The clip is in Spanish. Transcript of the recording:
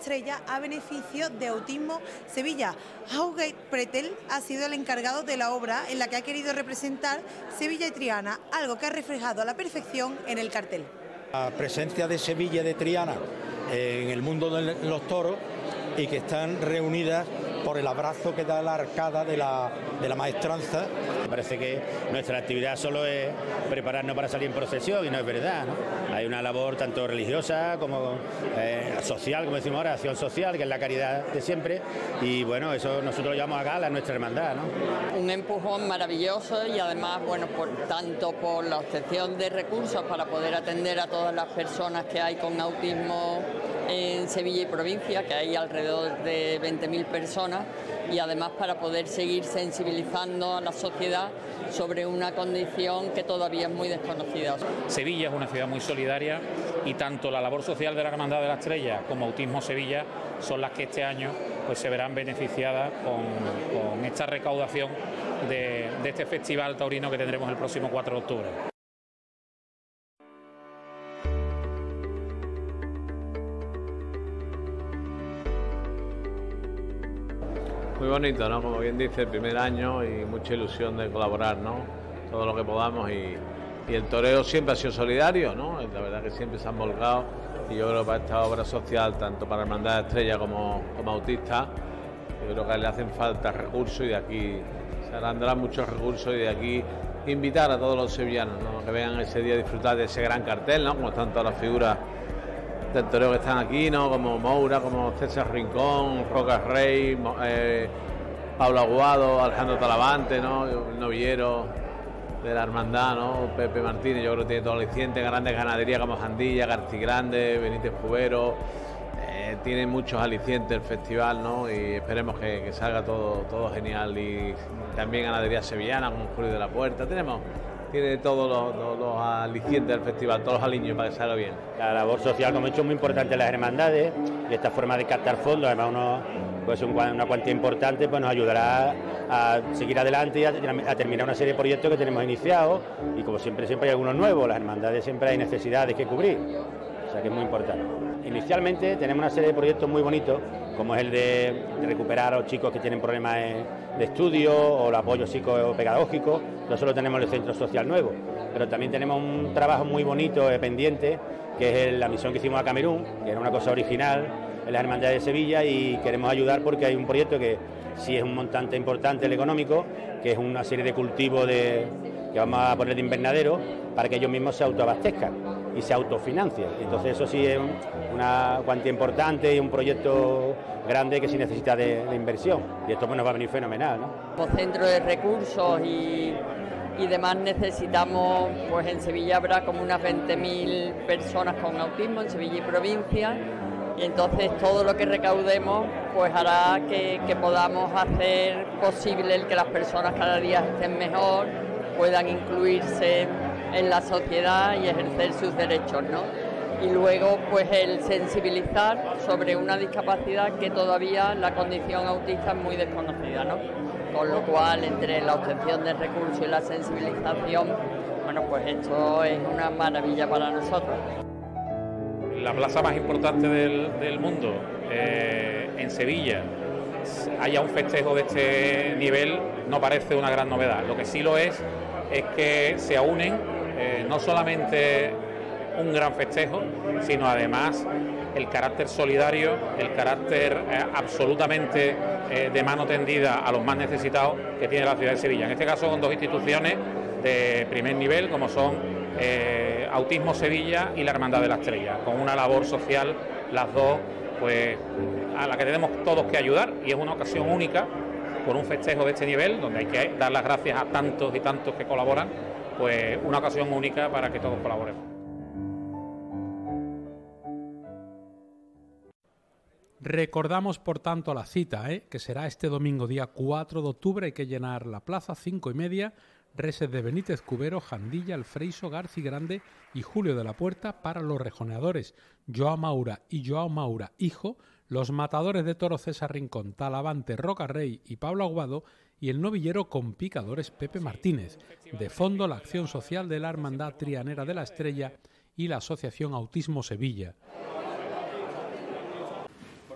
Estrella a beneficio de Autismo Sevilla. Jauge Pretel ha sido el encargado de la obra en la que ha querido representar Sevilla y Triana, algo que ha reflejado a la perfección en el cartel. La presencia de Sevilla y de Triana en el mundo de los toros y que están reunidas por el abrazo que da la arcada de la maestranza. Me parece que nuestra actividad solo es prepararnos para salir en procesión y no es verdad, ¿no? Hay una labor tanto religiosa como social, como decimos ahora, acción social, que es la caridad de siempre, y bueno, eso nosotros lo llamamos a gala, nuestra hermandad, ¿no? Un empujón maravilloso y además, bueno, tanto por la obtención de recursos para poder atender a todas las personas que hay con autismo en Sevilla y provincia, que hay alrededor de 20.000 personas, y además para poder seguir sensibilizando a la sociedad sobre una condición que todavía es muy desconocida. Sevilla es una ciudad muy solidaria y tanto la labor social de la Hermandad de la Estrella como Autismo Sevilla son las que este año pues se verán beneficiadas con esta recaudación de este festival taurino que tendremos el próximo 4 de octubre. Muy bonito, ¿no? Como bien dice, el primer año y mucha ilusión de colaborar, ¿no? Todo lo que podamos y el toreo siempre ha sido solidario, ¿no? La verdad que siempre se han volcado y yo creo que para esta obra social, tanto para Hermandad de Estrella como Autista, yo creo que le hacen falta recursos y de aquí se harán muchos recursos y de aquí invitar a todos los sevillanos, ¿no? Que vengan ese día a disfrutar de ese gran cartel, ¿no? Como están todas las figuras del toreo que están aquí, ¿no? Como Moura, como César Rincón, Roca Rey, Pablo Aguado, Alejandro Talavante, ¿no? El novillero de la hermandad, ¿no? Pepe Martínez, yo creo que tiene todo aliciente, grandes ganaderías como Jandilla, Garcigrande, Benítez Cubero, tiene muchos alicientes el festival, ¿no? Y esperemos que salga todo genial, y también ganadería sevillana como Julio de la Puerta, tiene todos los alicientes del festival, todos los aliños para que salga bien. La labor social, como he dicho, es muy importante en las hermandades, y esta forma de captar fondos, además una cuantía importante, pues nos ayudará a seguir adelante y a terminar una serie de proyectos que tenemos iniciados, y como siempre hay algunos nuevos, las hermandades siempre hay necesidades que cubrir, o sea que es muy importante. Inicialmente tenemos una serie de proyectos muy bonitos, como es el de recuperar a los chicos que tienen problemas de estudio o el apoyo psicopedagógico. Nosotros tenemos el centro social nuevo, pero también tenemos un trabajo muy bonito pendiente, que es la misión que hicimos a Camerún, que era una cosa original en las hermandades de Sevilla, y queremos ayudar porque hay un proyecto que sí es un montante importante el económico, que es una serie de cultivos que vamos a poner de invernadero para que ellos mismos se autoabastezcan y se autofinancien. Entonces eso sí es una cuantía importante y un proyecto grande que sí necesita de inversión, y esto pues nos va a venir fenomenal, ¿no? Como centro de recursos y demás necesitamos, pues en Sevilla habrá como unas 20.000 personas con autismo en Sevilla y provincia, y entonces todo lo que recaudemos pues hará que podamos hacer posible el que las personas cada día estén mejor, puedan incluirse en la sociedad y ejercer sus derechos, ¿no? Y luego pues el sensibilizar sobre una discapacidad que todavía la condición autista es muy desconocida, ¿no? Con lo cual, entre la obtención de recursos y la sensibilización, bueno, pues esto es una maravilla para nosotros. La plaza más importante del mundo, en Sevilla, haya un festejo de este nivel, no parece una gran novedad. Lo que sí lo es que se unen no solamente un gran festejo, sino además el carácter solidario, el carácter absolutamente de mano tendida a los más necesitados que tiene la ciudad de Sevilla. En este caso con dos instituciones de primer nivel, como son Autismo Sevilla y la Hermandad de la Estrella, con una labor social, las dos, pues a la que tenemos todos que ayudar, y es una ocasión única por un festejo de este nivel, donde hay que dar las gracias a tantos y tantos que colaboran, pues una ocasión única para que todos colaboremos. Recordamos, por tanto, la cita, que será este domingo, día 4 de octubre. Hay que llenar la plaza, 5:30, reses de Benítez Cubero, Jandilla, El Freiso, Garcigrande y Julio de la Puerta para los rejoneadores Joao Maura y Joao Maura, hijo, los matadores de toro César Rincón, Talavante, Roca Rey y Pablo Aguado, y el novillero con picadores Pepe Martínez. De fondo, la acción social de la Hermandad Trianera de la Estrella y la Asociación Autismo Sevilla.